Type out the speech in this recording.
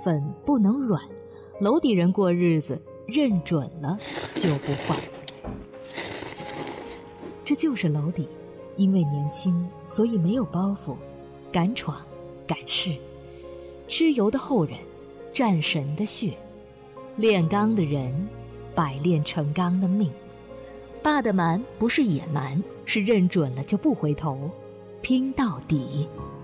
粉不能软，楼底人过日子认准了就不换。这就是楼底，因为年轻，所以没有包袱，敢闯敢试。蚩尤的后人，战神的血，炼钢的人，百炼成钢的命。霸的蛮不是野蛮，是认准了就不回头，拼到底。